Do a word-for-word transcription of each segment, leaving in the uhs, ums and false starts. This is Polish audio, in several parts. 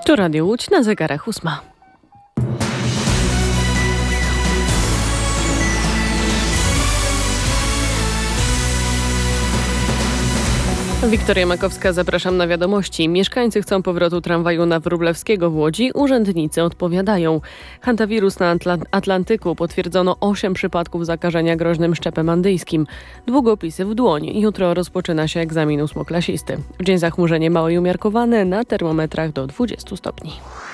Tu Radio Łódź, na zegarach ósma. Wiktoria Makowska, zapraszam na wiadomości. Mieszkańcy chcą powrotu tramwaju na Wróblewskiego w Łodzi. Urzędnicy odpowiadają. Hantawirus na Atl- Atlantyku. Potwierdzono osiem przypadków zakażenia groźnym szczepem andyjskim. Długopisy w dłoń. Jutro rozpoczyna się egzamin ósmoklasisty. W dzień zachmurzenie małe i umiarkowane, na termometrach do dwudziestu stopni.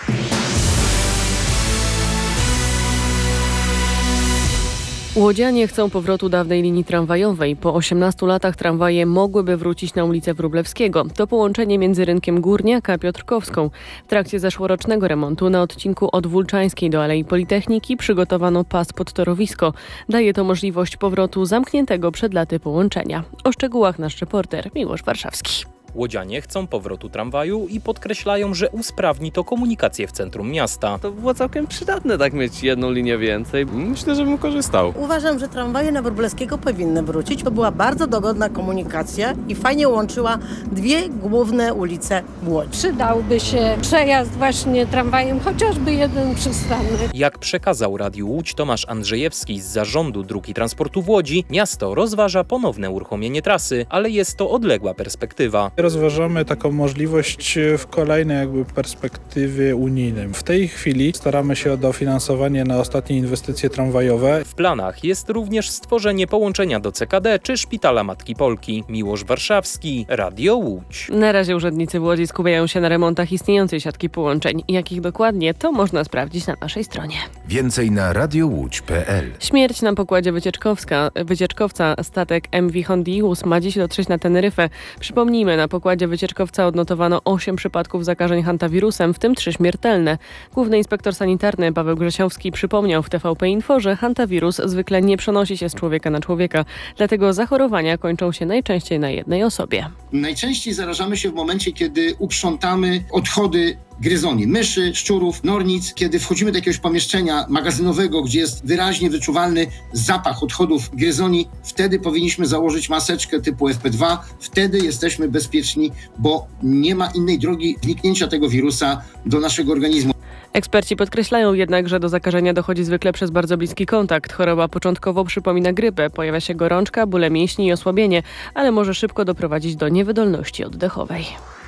Łodzianie chcą powrotu dawnej linii tramwajowej. Po osiemnastu latach tramwaje mogłyby wrócić na ulicę Wróblewskiego. To połączenie między rynkiem Górniaka a Piotrkowską. W trakcie zeszłorocznego remontu na odcinku od Wólczańskiej do Alei Politechniki przygotowano pas pod torowisko. Daje to możliwość powrotu zamkniętego przed laty połączenia. O szczegółach nasz reporter Miłosz Warszawski. Łodzianie chcą powrotu tramwaju i podkreślają, że usprawni to komunikację w centrum miasta. To było całkiem przydatne tak mieć jedną linię więcej. Myślę, że bym korzystał. Uważam, że tramwaje na Wróblewskiego powinny wrócić. To była bardzo dogodna komunikacja i fajnie łączyła dwie główne ulice w Łodzi. Przydałby się przejazd właśnie tramwajem, chociażby jeden przystanny. Jak przekazał Radiu Łódź Tomasz Andrzejewski z Zarządu Dróg i Transportu w Łodzi, miasto rozważa ponowne uruchomienie trasy, ale jest to odległa perspektywa. Rozważamy taką możliwość w kolejnej jakby perspektywie unijnej. W tej chwili staramy się o dofinansowanie na ostatnie inwestycje tramwajowe. W planach jest również stworzenie połączenia do C K D czy Szpitala Matki Polki. Miłosz Warszawski, Radio Łódź. Na razie urzędnicy w Łodzi skupiają się na remontach istniejącej siatki połączeń. Jakich dokładnie, to można sprawdzić na naszej stronie. Więcej na radiowódź kropka p l. Śmierć na pokładzie wycieczkowska. wycieczkowca statek M V Hondius ma dziś dotrzeć na Teneryfę. Przypomnijmy, na pokładzie wycieczkowca odnotowano osiem przypadków zakażeń hantawirusem, w tym trzy śmiertelne. Główny inspektor sanitarny Paweł Grzesiowski przypomniał w T V P Info, że hantawirus zwykle nie przenosi się z człowieka na człowieka, dlatego zachorowania kończą się najczęściej na jednej osobie. Najczęściej zarażamy się w momencie, kiedy uprzątamy odchody gryzoni, myszy, szczurów, nornic. Kiedy wchodzimy do jakiegoś pomieszczenia magazynowego, gdzie jest wyraźnie wyczuwalny zapach odchodów gryzoni, wtedy powinniśmy założyć maseczkę typu F P dwa. Wtedy jesteśmy bezpieczni, bo nie ma innej drogi wniknięcia tego wirusa do naszego organizmu. Eksperci podkreślają jednak, że do zakażenia dochodzi zwykle przez bardzo bliski kontakt. Choroba początkowo przypomina grypę, pojawia się gorączka, bóle mięśni i osłabienie, ale może szybko doprowadzić do niewydolności oddechowej.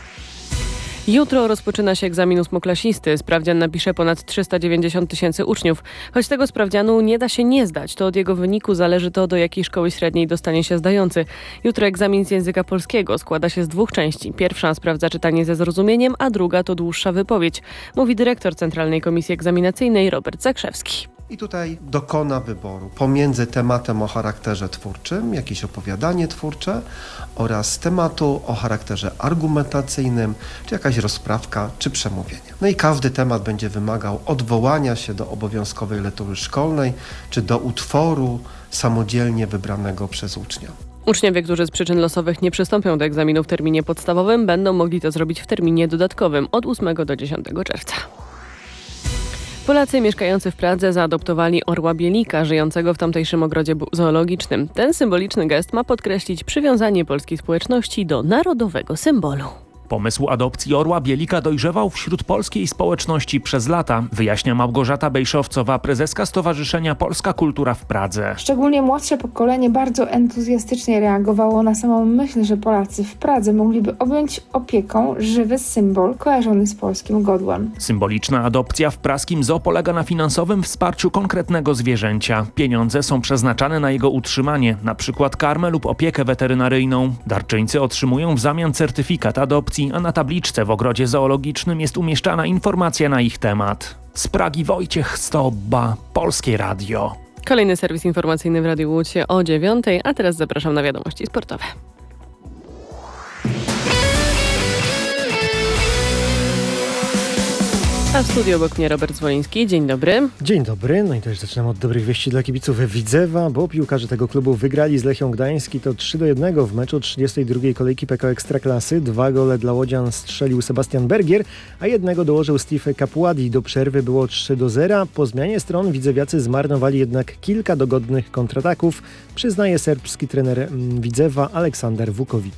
Jutro rozpoczyna się egzamin ósmoklasisty. Sprawdzian napisze ponad trzysta dziewięćdziesiąt tysięcy uczniów. Choć tego sprawdzianu nie da się nie zdać, to od jego wyniku zależy to, do jakiej szkoły średniej dostanie się zdający. Jutro egzamin z języka polskiego składa się z dwóch części. Pierwsza sprawdza czytanie ze zrozumieniem, a druga to dłuższa wypowiedź, mówi dyrektor Centralnej Komisji Egzaminacyjnej Robert Zakrzewski. I tutaj dokona wyboru pomiędzy tematem o charakterze twórczym, jakieś opowiadanie twórcze, oraz tematu o charakterze argumentacyjnym, czy jakaś rozprawka, czy przemówienie. No i każdy temat będzie wymagał odwołania się do obowiązkowej lektury szkolnej, czy do utworu samodzielnie wybranego przez ucznia. Uczniowie, którzy z przyczyn losowych nie przystąpią do egzaminu w terminie podstawowym, będą mogli to zrobić w terminie dodatkowym od ósmego do dziesiątego czerwca. Polacy mieszkający w Pradze zaadoptowali orła bielika, żyjącego w tamtejszym ogrodzie zoologicznym. Ten symboliczny gest ma podkreślić przywiązanie polskiej społeczności do narodowego symbolu. Pomysł adopcji orła bielika dojrzewał wśród polskiej społeczności przez lata, wyjaśnia Małgorzata Bejszowcowa, prezeska Stowarzyszenia Polska Kultura w Pradze. Szczególnie młodsze pokolenie bardzo entuzjastycznie reagowało na samą myśl, że Polacy w Pradze mogliby objąć opieką żywy symbol kojarzony z polskim godłem. Symboliczna adopcja w praskim zoo polega na finansowym wsparciu konkretnego zwierzęcia. Pieniądze są przeznaczane na jego utrzymanie, na przykład karmę lub opiekę weterynaryjną. Darczyńcy otrzymują w zamian certyfikat adopcji, a na tabliczce w ogrodzie zoologicznym jest umieszczana informacja na ich temat. Z Pragi Wojciech Stobba, Polskie Radio. Kolejny serwis informacyjny w Radiu Łódź o dziewiątej, a teraz zapraszam na wiadomości sportowe. A w studiu obok mnie Robert Zwoliński. Dzień dobry. Dzień dobry. No i też zaczynam od dobrych wieści dla kibiców Widzewa, bo piłkarze tego klubu wygrali z Lechią Gdańsk i to trzy do jednego w meczu trzydziestej drugiej kolejki P K O Ekstraklasy. Dwa gole dla łodzian strzelił Sebastian Bergier, a jednego dołożył Steve Capuadi. Do przerwy było trzy do zera. Po zmianie stron widzewiacy zmarnowali jednak kilka dogodnych kontrataków, przyznaje serbski trener Widzewa Aleksander Vukowicz.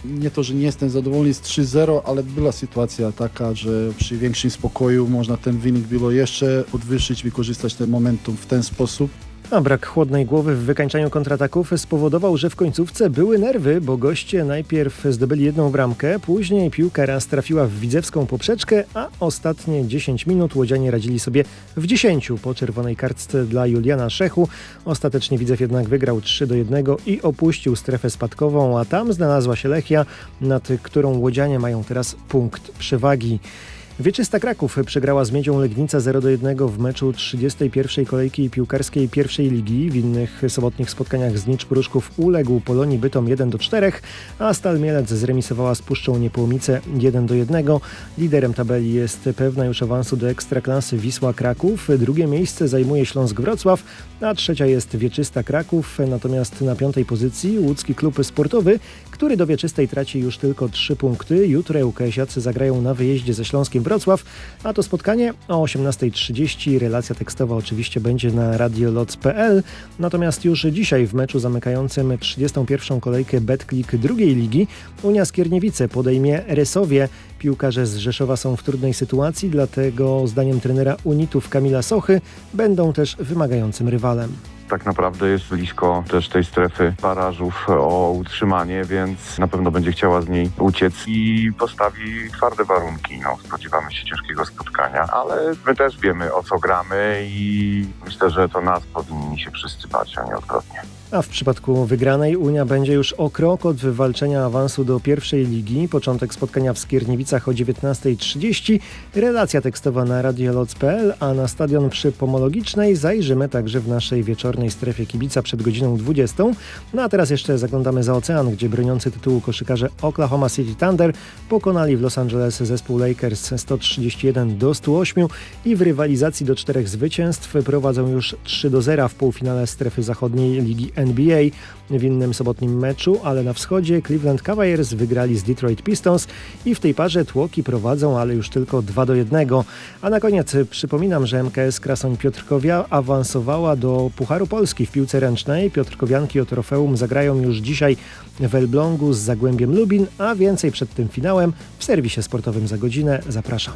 Nie to, że nie jestem zadowolony z trzy zero, ale była sytuacja taka, że przy większym spokoju można ten wynik było jeszcze podwyższyć, wykorzystać ten momentum w ten sposób. A brak chłodnej głowy w wykańczaniu kontrataków spowodował, że w końcówce były nerwy, bo goście najpierw zdobyli jedną bramkę, później piłka raz trafiła w widzewską poprzeczkę, a ostatnie dziesięć minut łodzianie radzili sobie w dziesięciu po czerwonej kartce dla Juliana Szechu. Ostatecznie Widzew jednak wygrał trzy do jednego i opuścił strefę spadkową, a tam znalazła się Lechia, nad którą łodzianie mają teraz punkt przewagi. Wieczysta Kraków przegrała z Miedzią Legnica zero do jednego w meczu trzydziestej pierwszej kolejki piłkarskiej pierwszej ligi. W innych sobotnich spotkaniach Znicz Pruszków uległ Polonii Bytom jeden do czterech, a Stal Mielec zremisowała z Puszczą Niepołomice jeden do jednego. Liderem tabeli jest pewna już awansu do Ekstraklasy Wisła Kraków. Drugie miejsce zajmuje Śląsk Wrocław, a trzecia jest Wieczysta Kraków. Natomiast na piątej pozycji łódzki klub sportowy, który do Wieczystej traci już tylko trzy punkty. Jutro ŁKS-iacy zagrają na wyjeździe ze Śląskiem Wrocław, a to spotkanie o osiemnasta trzydzieści. Relacja tekstowa oczywiście będzie na radio loc kropka p l. Natomiast już dzisiaj w meczu zamykającym trzydziestą pierwszą kolejkę Betclic drugiej ligi Unia Skierniewice podejmie Resowie. Piłkarze z Rzeszowa są w trudnej sytuacji, dlatego zdaniem trenera Unitów Kamila Sochy będą też wymagającym rywalem. Tak naprawdę jest blisko też tej strefy barażów o utrzymanie, więc na pewno będzie chciała z niej uciec i postawi twarde warunki. No, spodziewamy się ciężkiego spotkania, ale my też wiemy, o co gramy i myślę, że to nas powinni się wszyscy bać, a nie odwrotnie. A w przypadku wygranej Unia będzie już o krok od wywalczenia awansu do pierwszej ligi. Początek spotkania w Skierniewicach o dziewiętnasta trzydzieści. Relacja tekstowa na radio loc kropka p l, a na stadion przy Pomologicznej zajrzymy także w naszej wieczornej strefie kibica przed godziną dwudziestą. No a teraz jeszcze zaglądamy za ocean, gdzie broniący tytułu koszykarze Oklahoma City Thunder pokonali w Los Angeles zespół Lakers sto trzydzieści jeden do stu ośmiu i w rywalizacji do czterech zwycięstw prowadzą już trzy do zera w półfinale strefy zachodniej ligi N B A. W innym sobotnim meczu, ale na wschodzie, Cleveland Cavaliers wygrali z Detroit Pistons i w tej parze tłoki prowadzą, ale już tylko dwa do jednego. A na koniec przypominam, że M K S Krasoń Piotrkowia awansowała do Pucharu Polski w piłce ręcznej. Piotrkowianki o trofeum zagrają już dzisiaj w Elblągu z Zagłębiem Lubin, a więcej przed tym finałem w serwisie sportowym za godzinę. Zapraszam.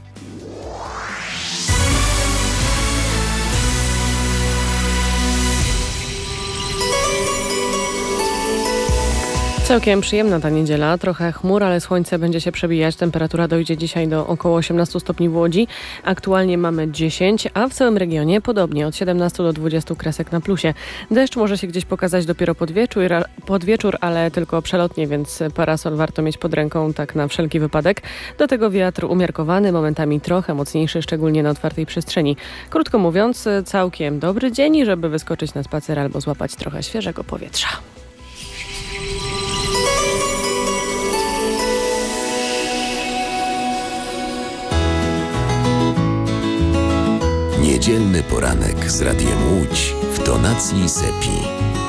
Całkiem przyjemna ta niedziela, trochę chmur, ale słońce będzie się przebijać. Temperatura dojdzie dzisiaj do około osiemnastu stopni w Łodzi. Aktualnie mamy dziesięć, a w całym regionie podobnie od siedemnastu do dwudziestu kresek na plusie. Deszcz może się gdzieś pokazać dopiero pod wieczór, pod wieczór, ale tylko przelotnie, więc parasol warto mieć pod ręką tak na wszelki wypadek. Do tego wiatr umiarkowany, momentami trochę mocniejszy, szczególnie na otwartej przestrzeni. Krótko mówiąc, całkiem dobry dzień, żeby wyskoczyć na spacer albo złapać trochę świeżego powietrza. Niedzielny poranek z Radiem Łódź w tonacji Sepi.